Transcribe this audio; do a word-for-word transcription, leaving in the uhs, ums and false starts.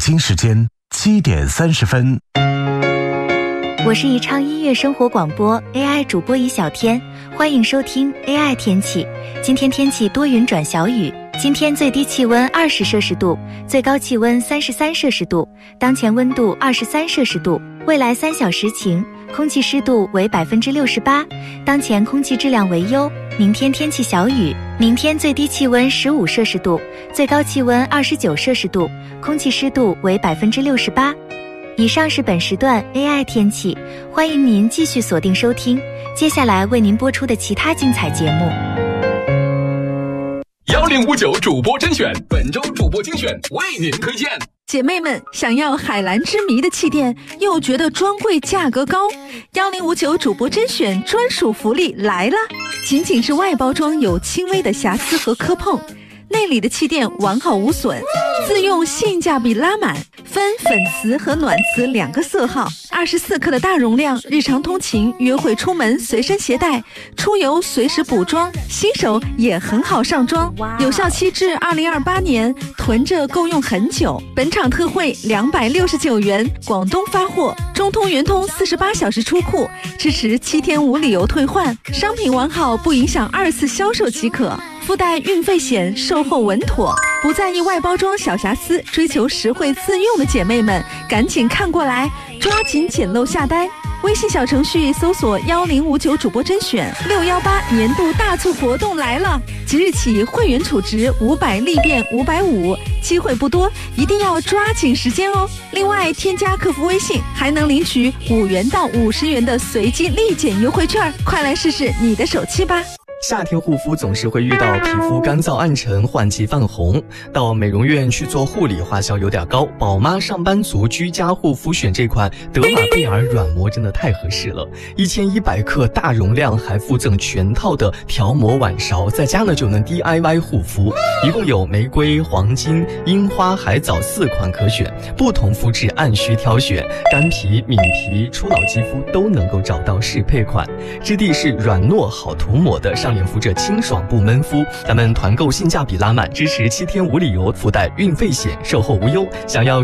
京时间七点三十分。 我是宜昌音乐生活广播 A I 主播宜小天，欢迎收听 A I 天气。今天天气多云转小雨，今天最低气温二十摄氏度，最高气温三十三摄氏度，当前温度二十三摄氏度。未来三小时晴，空气湿度为百分之六十八，当前空气质量为优。明天天气小雨，明天最低气温十五摄氏度，最高气温二十九摄氏度，空气湿度为百分之六十八。以上是本时段 A I 天气，欢迎您继续锁定收听，接下来为您播出的其他精彩节目。 幺零五九主播甄选，本周主播精选为您推荐。 姐妹们，想要海蓝之谜的气垫，又觉得专柜价格高，幺零五九主播甄选专属福利来了！仅仅是外包装有轻微的瑕疵和磕碰，内里的气垫完好无损，自用性价比拉满，分粉瓷和暖瓷两个色号，二十四克的大容量，日常通勤、约会出门随身携带，出游随时补妆，新手也很好上妆，有效期至二零二八年，囤着够用很久。本场特惠两百六十九元，广东发货，中通圆通四十八小时出库，支持七天无理由退换，商品完好不影响二次销售即可。附带运费险，售后稳妥，不在意外包装小瑕疵，追求实惠自用的姐妹们，赶紧看过来，抓紧捡漏下单。微信小程序搜索幺零五九主播甄选，六一八年度大促活动来了！即日起会员储值五百立变五百五，机会不多，一定要抓紧时间哦。另外，添加客服微信还能领取五元到五十元的随机立减优惠券，快来试试你的手气吧！ 夏天护肤总是会遇到皮肤干燥暗沉、换季泛红，到美容院去做护理花销有点高。宝妈上班族居家护肤选这款德玛贝尔软膜真的太合适了，一千一百克大容量，还附赠全套的调膜碗勺，在家呢就能 D I Y 护肤。一共有玫瑰、黄金、樱花、海藻四款可选，不同肤质按需挑选，干皮、敏皮、初老肌肤都能够找到适配款，质地是软糯好涂抹的，上脸敷着清爽不闷肤。咱们团购性价比拉满，支持七天无理由，附带运费险，售后无忧。想要